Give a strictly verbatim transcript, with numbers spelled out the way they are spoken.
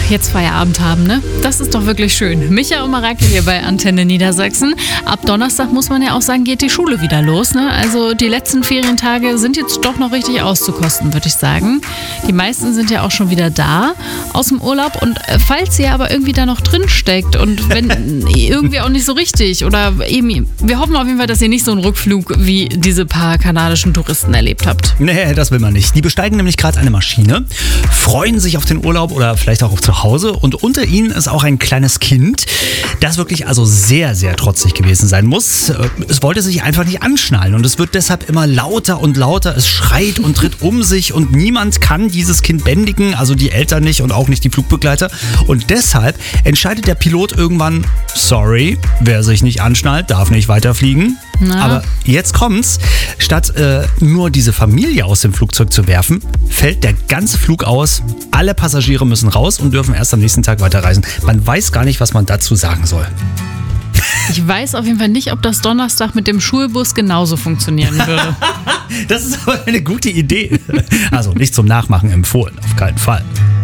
jetzt Feierabend haben, ne? Das ist doch wirklich schön. Micha und Mareike hier bei Antenne Niedersachsen. Ab Donnerstag muss man ja auch sagen, geht die Schule wieder los, ne? Also die letzten Ferientage sind jetzt doch noch richtig auszukosten, würde ich sagen. Die meisten sind ja auch schon wieder da aus dem Urlaub. Und falls ihr aber irgendwie da noch drin steckt und wenn irgendwie auch nicht so richtig oder eben, wir hoffen auf jeden Fall, dass ihr nicht so einen Rückflug wie diese paar kanadischen Touristen erlebt habt. Nee, das will man nicht. Die besteigen nämlich gerade eine Maschine, freuen sich auf den Urlaub oder vielleicht auch auf zu Hause und unter ihnen ist auch ein kleines Kind, das wirklich also sehr, sehr trotzig gewesen sein muss. Es wollte sich einfach nicht anschnallen und es wird deshalb immer lauter und lauter. Es schreit und tritt um sich und niemand kann dieses Kind bändigen, also die Eltern nicht und auch nicht die Flugbegleiter. Und deshalb entscheidet der Pilot irgendwann, sorry, wer sich nicht anschnallt, darf nicht weiterfliegen. Na. Aber jetzt kommt's, statt äh, nur diese Familie aus dem Flugzeug zu werfen, fällt der ganze Flug aus. Alle Passagiere müssen raus und dürfen erst am nächsten Tag weiterreisen. Man weiß gar nicht, was man dazu sagen soll. Ich weiß auf jeden Fall nicht, ob das Donnerstag mit dem Schulbus genauso funktionieren würde. Das ist aber eine gute Idee. Also nicht zum Nachmachen empfohlen, auf keinen Fall.